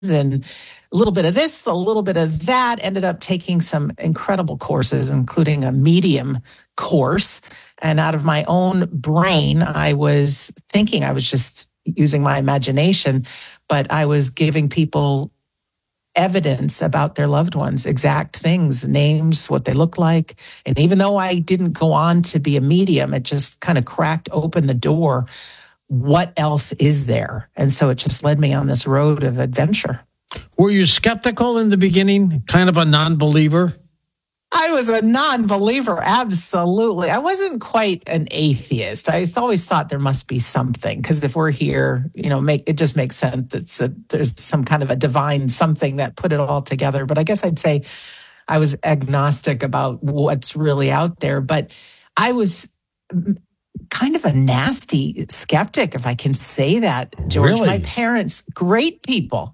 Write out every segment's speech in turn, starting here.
and a little bit of this, a little bit of that. Ended up taking some incredible courses, including a medium course. And out of my own brain, I was thinking I was just using my imagination, but I was giving people evidence about their loved ones, exact things, names, what they look like. And even though I didn't go on to be a medium, it just kind of cracked open the door. What else is there? And so it just led me on this road of adventure. Were you skeptical in the beginning, kind of a non-believer? I was a non-believer, absolutely. I wasn't quite an atheist. I always thought there must be something, because if we're here, it just makes sense that there's some kind of a divine something that put it all together. But I guess I'd say I was agnostic about what's really out there. But I was kind of a nasty skeptic, if I can say that, George. Really? My parents, great people.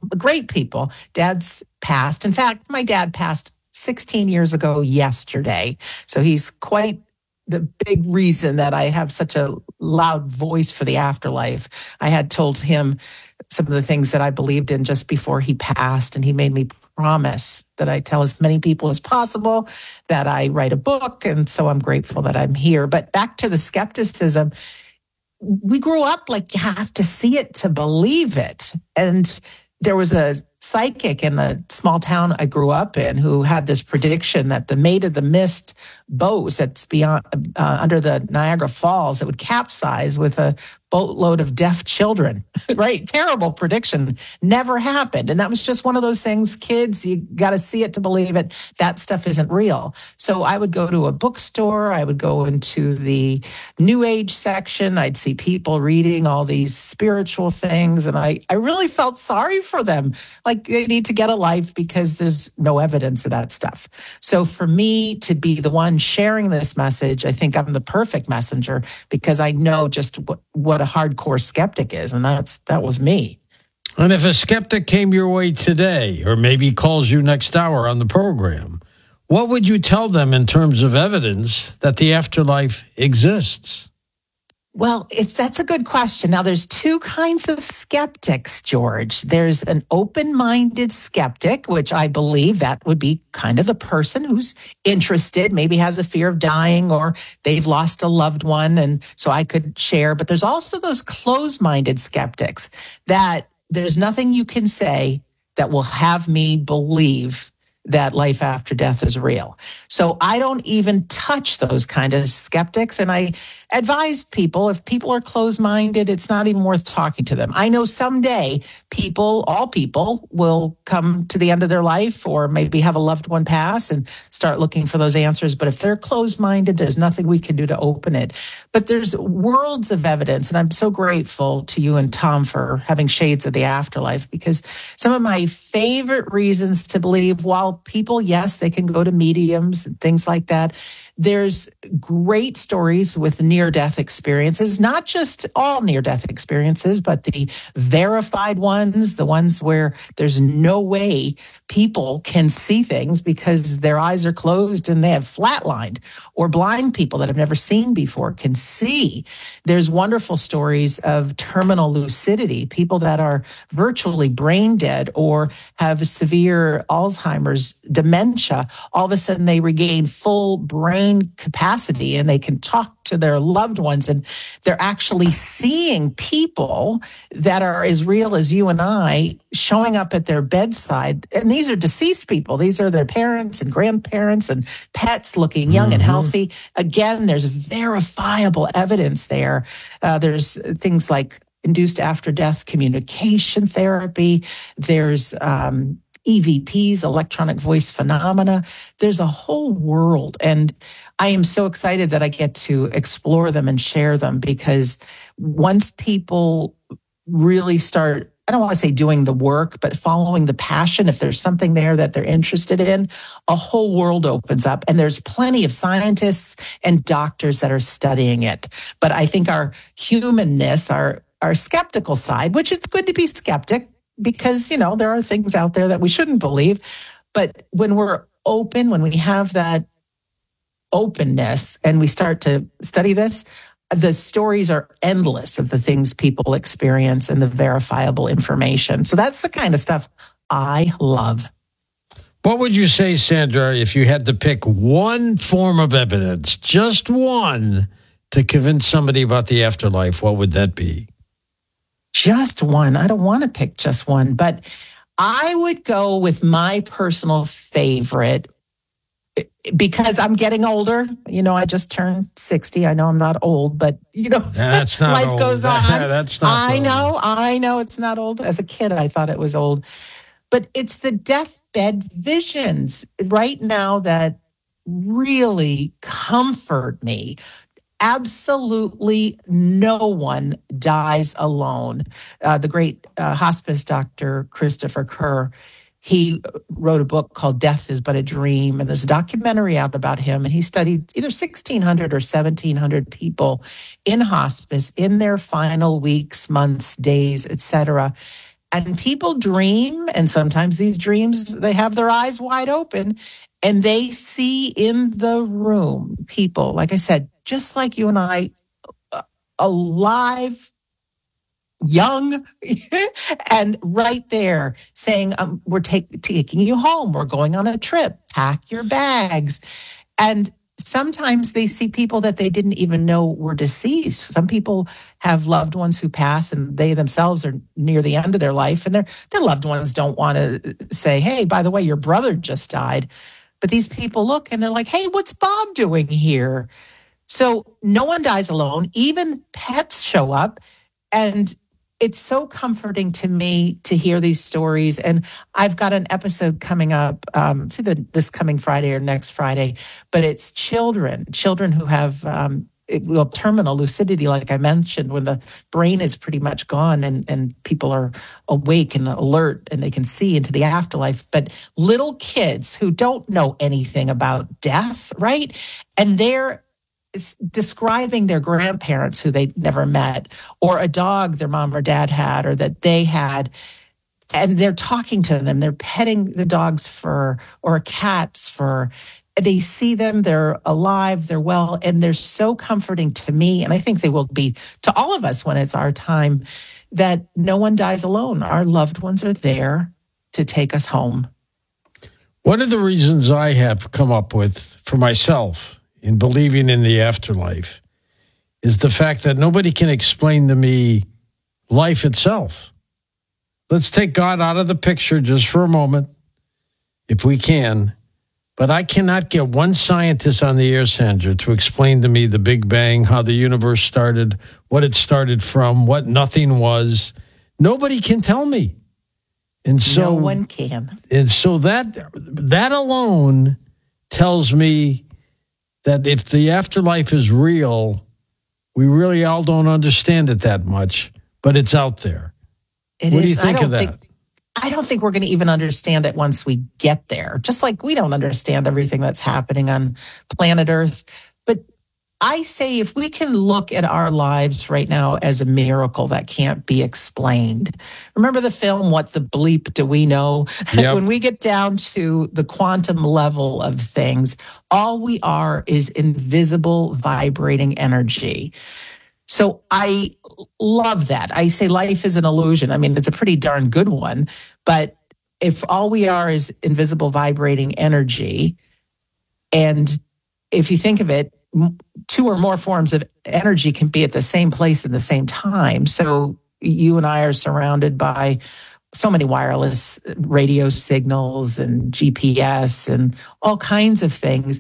Dad's passed. In fact, my dad passed 16 years ago yesterday. So he's quite the big reason that I have such a loud voice for the afterlife. I had told him some of the things that I believed in just before he passed, and he made me promise that I tell as many people as possible, that I write a book, and so I'm grateful that I'm here. But back to the skepticism, we grew up like you have to see it to believe it. And there was a psychic in a small town I grew up in who had this prediction that the Maid of the Mist boat that's beyond under the Niagara Falls, it would capsize with a boatload of deaf children. Right? Terrible prediction. Never happened. And that was just one of those things, kids, you got to see it to believe it. That stuff isn't real. So I would go to a bookstore. I would go into the New Age section. I'd see people reading all these spiritual things. And I really felt sorry for them. Like they need to get a life because there's no evidence of that stuff. So for me to be the one sharing this message, I think I'm the perfect messenger, because I know just what a hardcore skeptic is. And that was me. And if a skeptic came your way today, or maybe calls you next hour on the program, what would you tell them in terms of evidence that the afterlife exists? Well, that's a good question. Now, there's two kinds of skeptics, George. There's an open-minded skeptic, which I believe that would be kind of the person who's interested, maybe has a fear of dying, or they've lost a loved one, and so I could share. But there's also those closed-minded skeptics that there's nothing you can say that will have me believe that life after death is real. So I don't even touch those kind of skeptics. And I advise people, if people are closed-minded, it's not even worth talking to them. I know someday all people will come to the end of their life, or maybe have a loved one pass and start looking for those answers. But if they're closed-minded, there's nothing we can do to open it. But there's worlds of evidence. And I'm so grateful to you and Tom for having Shades of the Afterlife, because some of my favorite reasons to believe, while people, yes, they can go to mediums and things like that, there's great stories with near-death experiences, not just all near-death experiences, but the verified ones, the ones where there's no way people can see things because their eyes are closed and they have flatlined, or blind people that have never seen before can see. There's wonderful stories of terminal lucidity, people that are virtually brain dead or have severe Alzheimer's, dementia. All of a sudden they regain full brain capacity and they can talk to their loved ones, and they're actually seeing people that are as real as you and I showing up at their bedside. And these are deceased people. These are their parents and grandparents and pets looking young and healthy. Again, there's verifiable evidence there. There's things like induced after-death communication therapy. There's EVPs, electronic voice phenomena. There's a whole world. And I am so excited that I get to explore them and share them, because once people really start, I don't want to say doing the work, but following the passion, if there's something there that they're interested in, a whole world opens up. And there's plenty of scientists and doctors that are studying it. But I think our humanness, our skeptical side, which it's good to be skeptic, because, there are things out there that we shouldn't believe. But when we're open, when we have that openness and we start to study this, the stories are endless of the things people experience and the verifiable information. So that's the kind of stuff I love. What would you say, Sandra, if you had to pick one form of evidence, just one, to convince somebody about the afterlife? What would that be? Just one. I don't want to pick just one, but I would go with my personal favorite because I'm getting older. I just turned 60. I know I'm not old, but that's not life old. Goes on. That's not old. I know it's not old. As a kid, I thought it was old. But it's the deathbed visions right now that really comfort me. Absolutely no one dies alone. The great hospice doctor, Christopher Kerr, he wrote a book called Death is But a Dream, and there's a documentary out about him, and he studied either 1,600 or 1,700 people in hospice in their final weeks, months, days, etc. And people dream, and sometimes these dreams, they have their eyes wide open, and they see in the room people, like I said, just like you and I, alive, young, and right there saying, we're taking you home. We're going on a trip. Pack your bags. And sometimes they see people that they didn't even know were deceased. Some people have loved ones who pass and they themselves are near the end of their life, and their loved ones don't want to say, hey, by the way, your brother just died. But these people look and they're like, hey, what's Bob doing here? So no one dies alone. Even pets show up. And it's so comforting to me to hear these stories. And I've got an episode coming up, it's either this coming Friday or next Friday, but it's children who have terminal lucidity, like I mentioned, when the brain is pretty much gone and people are awake and alert and they can see into the afterlife. But little kids who don't know anything about death, right? And they're describing their grandparents who they never met, or a dog their mom or dad had or that they had, and they're talking to them. They're petting the dog's fur or a cat's fur. They see them, they're alive, they're well, and they're so comforting to me, and I think they will be to all of us when it's our time, that no one dies alone. Our loved ones are there to take us home. One of the reasons I have come up with for myself in believing in the afterlife is the fact that nobody can explain to me life itself. Let's take God out of the picture just for a moment, if we can. But I cannot get one scientist on the air, Sandra, to explain to me the Big Bang, how the universe started, what it started from, what nothing was. Nobody can tell me. And so no one can. And so that alone tells me that if the afterlife is real, we really all don't understand it that much, but it's out there. What do you think of that? I don't think we're going to even understand it once we get there, just like we don't understand everything that's happening on planet Earth. But I say if we can look at our lives right now as a miracle that can't be explained. Remember the film, What the Bleep Do We Know? Yep. When we get down to the quantum level of things, all we are is invisible vibrating energy. So I love that. I say life is an illusion. I mean, it's a pretty darn good one. But if all we are is invisible vibrating energy, and if you think of it, two or more forms of energy can be at the same place at the same time. So you and I are surrounded by so many wireless radio signals and GPS and all kinds of things.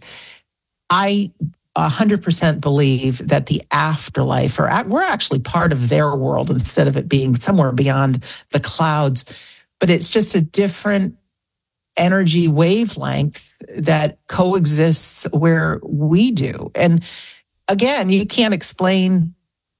I 100% believe that the afterlife, or we're actually part of their world instead of it being somewhere beyond the clouds, but it's just a different energy wavelength that coexists where we do. And again, you can't explain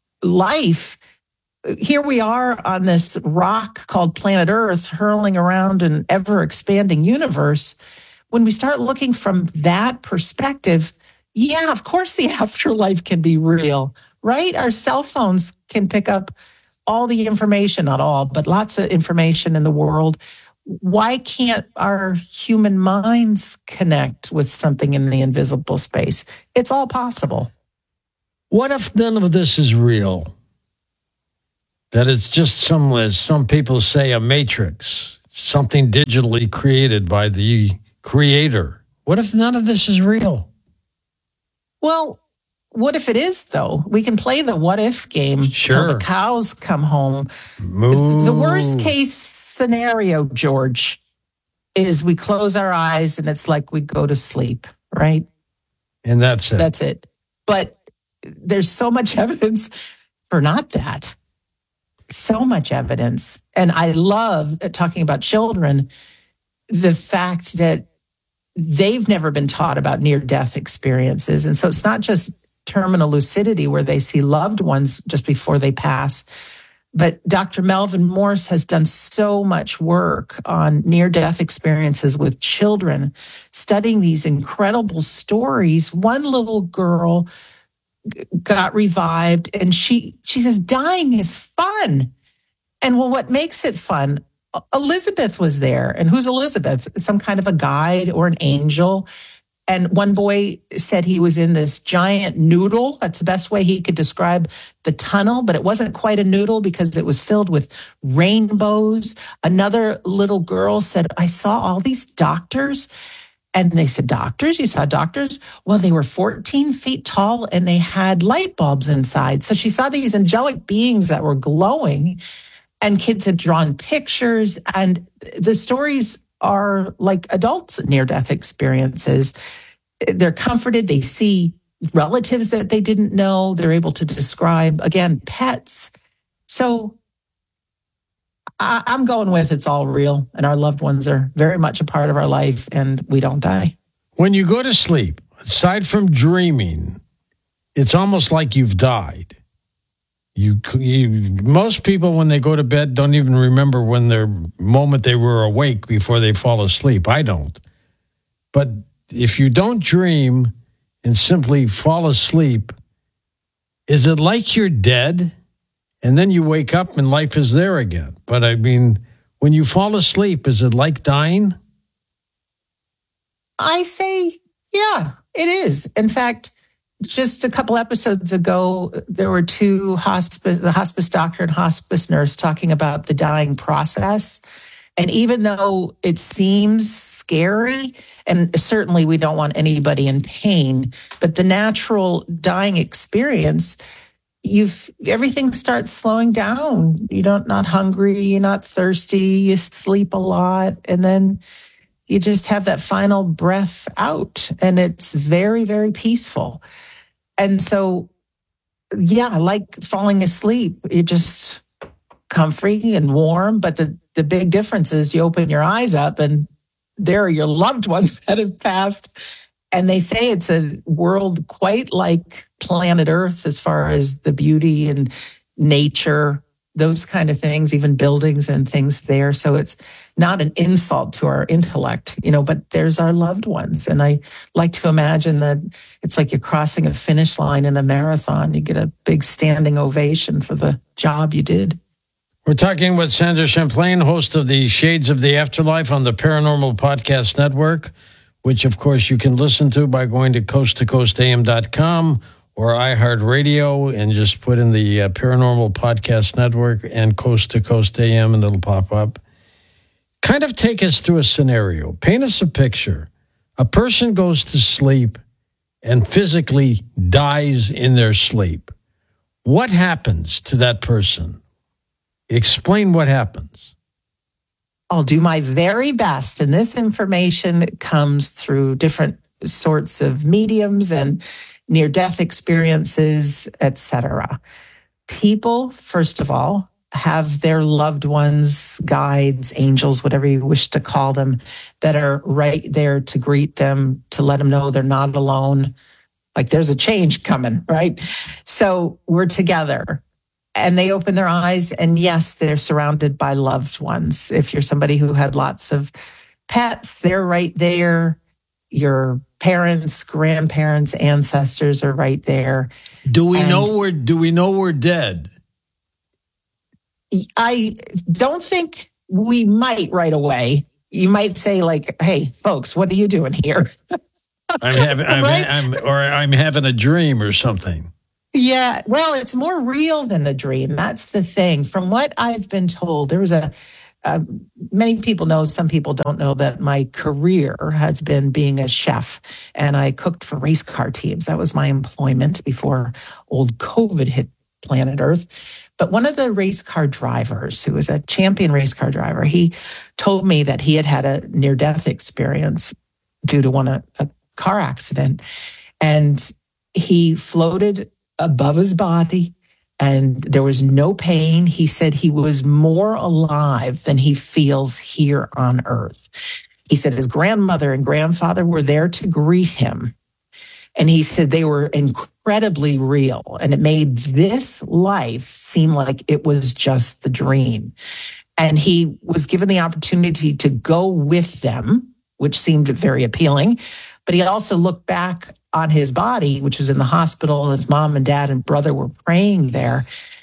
life. Here we are on this rock called planet Earth, hurling around an ever-expanding universe. When we start looking from that perspective, yeah, of course the afterlife can be real, right? Our cell phones can pick up all the information, not all, but lots of information in the world. Why can't our human minds connect with something in the invisible space? It's all possible. What if none of this is real? That it's just some people say, a matrix, something digitally created by the creator. What if none of this is real? Well, what if it is, though? We can play the what if game Sure. till the cows come home. Moo. The worst case scenario, George, is we close our eyes and it's like we go to sleep, right? And that's it. That's it. But there's so much evidence for not that. So much evidence. And I love talking about children, the fact that they've never been taught about near-death experiences. And so it's not just terminal lucidity where they see loved ones just before they pass. But Dr. Melvin Morse has done so much work on near-death experiences with children, studying these incredible stories. One little girl got revived, and she says, dying is fun. And well, what makes it fun? Elizabeth was there. And who's Elizabeth? Some kind of a guide or an angel. And one boy said he was in this giant noodle. That's the best way he could describe the tunnel, but it wasn't quite a noodle because it was filled with rainbows. Another little girl said, I saw all these doctors. And they said, doctors? You saw doctors? Well, they were 14 feet tall and they had light bulbs inside. So she saw these angelic beings that were glowing, and kids had drawn pictures. And the stories are like adults' near-death experiences. They're comforted. They see relatives that they didn't know. They're able to describe, again, pets. So I'm going with it's all real, and our loved ones are very much a part of our life, and we don't die. When you go to sleep, aside from dreaming, it's almost like you've died. Most people, when they go to bed, don't even remember when their moment they were awake before they fall asleep. I don't. But if you don't dream and simply fall asleep, is it like you're dead? And then you wake up and life is there again. But I mean, when you fall asleep, is it like dying? I say, yeah, it is. In fact, just a couple episodes ago, there were the hospice doctor and hospice nurse talking about the dying process. And even though it seems scary, and certainly we don't want anybody in pain, but the natural dying experience, everything starts slowing down. You're not hungry, you're not thirsty, you sleep a lot, and then you just have that final breath out, and it's very, very peaceful. And so, yeah, like falling asleep, you're just comfy and warm, but the big difference is you open your eyes up and there are your loved ones that have passed. And they say it's a world quite like planet Earth as far as the beauty and nature, those kind of things, even buildings and things there. So it's not an insult to our intellect, but there's our loved ones. And I like to imagine that it's like you're crossing a finish line in a marathon. You get a big standing ovation for the job you did. We're talking with Sandra Champlain, host of the Shades of the Afterlife on the Paranormal Podcast Network, which, of course, you can listen to by going to coasttocoastam.com or iHeartRadio and just put in the Paranormal Podcast Network and Coast to Coast AM and it'll pop up. Kind of take us through a scenario. Paint us a picture. A person goes to sleep and physically dies in their sleep. What happens to that person? Explain what happens. I'll do my very best. And this information comes through different sorts of mediums and near-death experiences, etc. People, first of all, have their loved ones, guides, angels, whatever you wish to call them, that are right there to greet them, to let them know they're not alone. Like there's a change coming, right? So we're together. And they open their eyes, and yes, they're surrounded by loved ones. If you're somebody who had lots of pets, they're right there. Your parents, grandparents, ancestors are right there. Do we know we're dead? I don't think we might right away. You might say, like, "Hey, folks, what are you doing here?" I'm having a dream or something. Yeah, well, it's more real than a dream. That's the thing. From what I've been told, there was a many people know, some people don't know, that my career has been being a chef, and I cooked for race car teams. That was my employment before old COVID hit planet Earth. But one of the race car drivers, who was a champion race car driver, he told me that he had a near-death experience due to a car accident. And he floated above his body, and there was no pain. He said he was more alive than he feels here on Earth. He said his grandmother and grandfather were there to greet him. And he said they were incredibly real. And it made this life seem like it was just the dream. And he was given the opportunity to go with them, which seemed very appealing. But he also looked back on his body, which was in the hospital. His mom and dad and brother were praying there.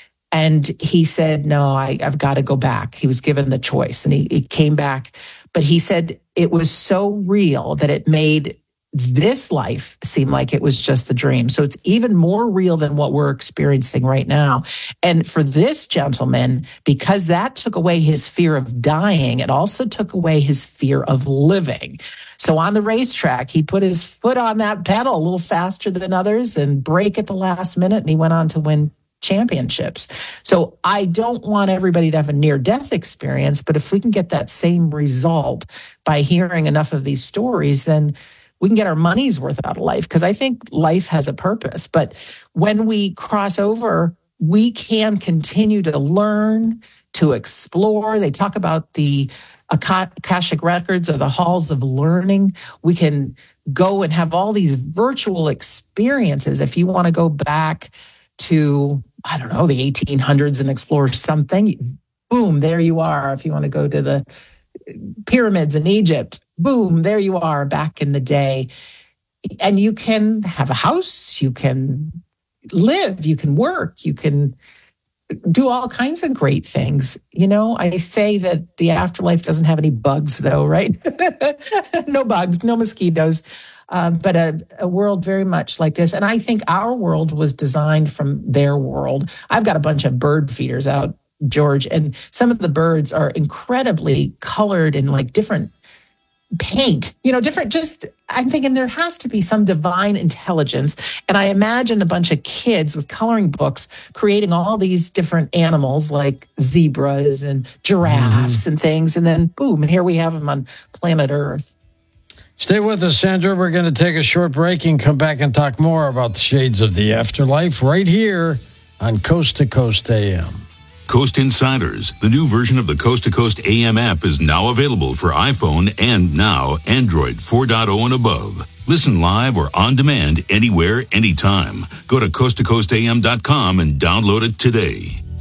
And he said, no, I've got to go back. He was given the choice, and he came back. But he said it was so real that it made this life seem like it was just the dream. So it's even more real than what we're experiencing right now. And for this gentleman, because that took away his fear of dying, it also took away his fear of living. So on the racetrack, he put his foot on that pedal a little faster than others and brake at the last minute, and he went on to win championships. So I don't want everybody to have a near-death experience, but if we can get that same result by hearing enough of these stories, then we can get our money's worth out of life, because I think life has a purpose. But when we cross over, we can continue to learn, to explore. They talk about the Akashic records, or the halls of learning. We can go and have all these virtual experiences. If you want to go back to, I don't know, the 1800s and explore something, boom, there you are. If you want to go to the pyramids in Egypt, boom, there you are back in the day. And you can have a house, you can live, you can work, you can do all kinds of great things. You know, I say that the afterlife doesn't have any bugs, though, right? No bugs, no mosquitoes, but a world very much like this. And I think our world was designed from their world. I've got a bunch of bird feeders out, George, and some of the birds are incredibly colored in like different paint, I'm thinking there has to be some divine intelligence. And I imagine a bunch of kids with coloring books creating all these different animals like zebras and giraffes and things. And then boom, and here we have them on planet Earth. Stay with us, Sandra. We're going to take a short break and come back and talk more about the shades of the afterlife right here on Coast to Coast AM. Coast Insiders, the new version of the Coast to Coast AM app, is now available for iPhone and now Android 4.0 and above. Listen live or on demand anywhere, anytime. Go to coasttocoastam.com and download it today.